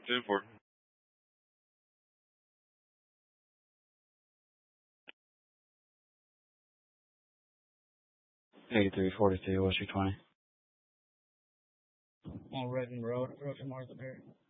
10-4. 83-42, what's your 20? On Redden Road, approaching Martha Perry.